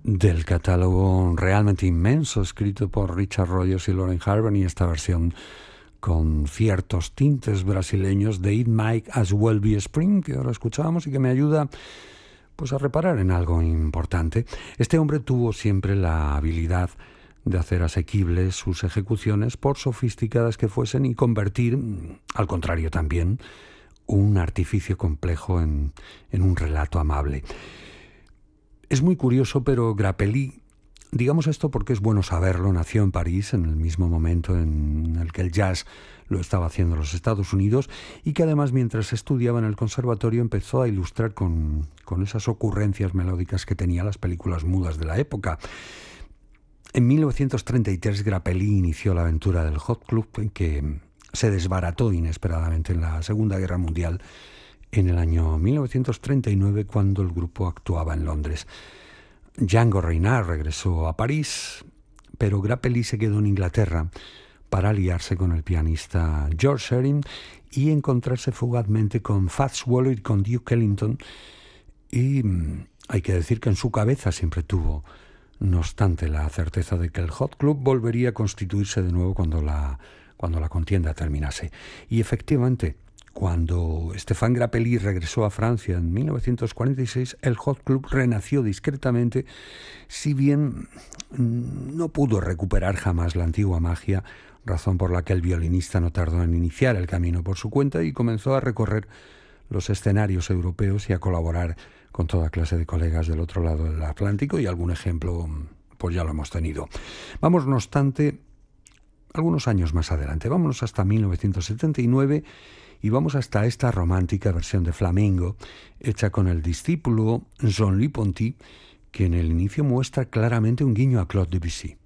del catálogo realmente inmenso escrito por Richard Rodgers y Lauren Harvey, y esta versión con ciertos tintes brasileños de It Might As Well Be Spring, que ahora escuchábamos y que me ayuda pues a reparar en algo importante. Este hombre tuvo siempre la habilidad de hacer asequibles sus ejecuciones, por sofisticadas que fuesen, y convertir, al contrario también, un artificio complejo en un relato amable. Es muy curioso, pero Grappelli, digamos esto porque es bueno saberlo, nació en París en el mismo momento en el que el jazz lo estaba haciendo en los Estados Unidos, y que además, mientras estudiaba en el conservatorio, empezó a ilustrar con esas ocurrencias melódicas que tenía las películas mudas de la época. En 1933 Grappelli inició la aventura del Hot Club, que se desbarató inesperadamente en la Segunda Guerra Mundial en el año 1939, cuando el grupo actuaba en Londres. Django Reinhardt regresó a París, pero Grappelli se quedó en Inglaterra para aliarse con el pianista George Shearing y encontrarse fugazmente con Fats Waller y con Duke Ellington. Y hay que decir que en su cabeza siempre tuvo, no obstante, la certeza de que el Hot Club volvería a constituirse de nuevo cuando la contienda terminase. Y efectivamente, cuando Stéphane Grappelli regresó a Francia en 1946, el Hot Club renació discretamente, si bien no pudo recuperar jamás la antigua magia, razón por la que el violinista no tardó en iniciar el camino por su cuenta y comenzó a recorrer los escenarios europeos y a colaborar con toda clase de colegas del otro lado del Atlántico, y algún ejemplo pues ya lo hemos tenido. Vamos, no obstante, algunos años más adelante, vámonos hasta 1979 y vamos hasta esta romántica versión de Flamengo hecha con el discípulo Jean-Louis Ponty, que en el inicio muestra claramente un guiño a Claude Debussy.